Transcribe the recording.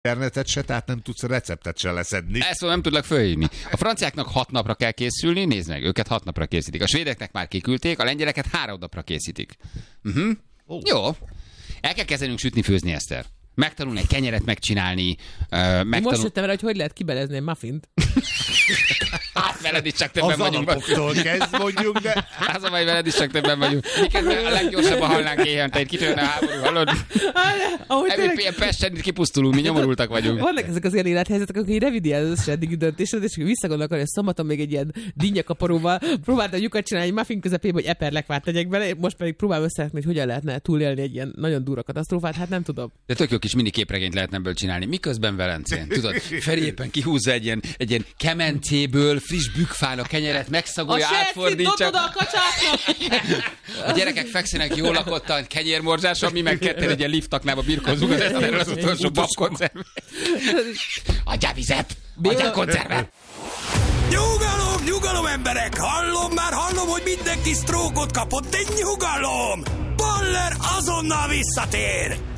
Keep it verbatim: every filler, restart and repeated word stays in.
internetet se, tehát nem tudsz a receptet se leszedni. Ezt nem tudlak fölhívni. A franciáknak hat napra kell készülni, nézd meg, őket hat napra készítik. A svédeknek már kiküldték, a lengyeleket három napra készítik. Uh-huh. Oh. Jó. El kell kezdenünk sütni, főzni, Eszter. Megtanulni egy kenyeret megcsinálni. Uh, megtanul... Most jöttem rá, hogy hogy lehet kibelezni egy muffint. Hát veled is csak többen az vagyunk. Az alapoktól kezd mondjuk, de... Az a baj, veled is csak többen vagyunk. Miközben a leggyorsabban halnánk éhen, te itt kitörne a háború, hallod? Ebből ilyen Pesten kipusztulunk, mi nyomorultak vagyunk. Vannak ezek az ilyen élethelyzetek, akkor így revidiál az összes eddigi döntésed, és visszagondolok, hogy a szombaton még egy ilyen dinnyakaparóval próbáltam lyukat csinálni egy muffin közepébe, hogy eperlekvát tegyek bele, most pedig próbálom összerakni, hogy hogyan lehetne túlélni egy ilyen nagyon durva katasztrófát, hát nem tudom. De tök jó kis mini képregényt lehetne ebből csinálni. Miközben Velencén, tudod, Feri éppen kihúzza egy ilyen, egy ilyen kemencéből friss bükfán a kenyeret, megszagolja, átfordítja. A kacsáknak! A gyerekek fekszenek jól lakottan, kenyérmorzsáson, mi meg ketten egy ilyen liftaknába birkózunk, az ezt az utolsó babkonzervet. Adjál vizet! Adjál konzervet! Nyugalom, nyugalom emberek! Hallom már, hallom, hogy mindenki sztrókot kapott, de nyugalom! Baller azonnal visszatér!